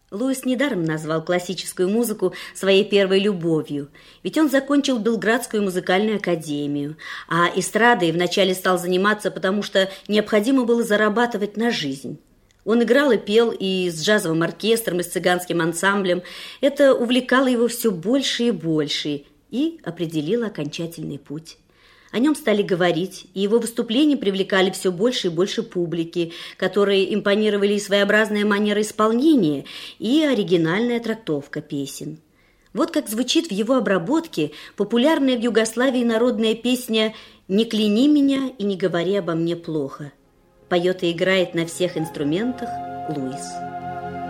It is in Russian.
Луис недаром назвал классическую музыку своей первой любовью, ведь он закончил Белградскую музыкальную академию, а эстрадой вначале стал заниматься, потому что необходимо было зарабатывать на жизнь. Он играл и пел и с джазовым оркестром, и с цыганским ансамблем. Это увлекало его все больше и больше и определило окончательный путь. О нем стали говорить, и его выступления привлекали все больше и больше публики, которые импонировали и своеобразная манера исполнения, и оригинальная трактовка песен. Вот как звучит в его обработке популярная в Югославии народная песня «Не кляни меня и не говори обо мне плохо». Поет и играет на всех инструментах Луис.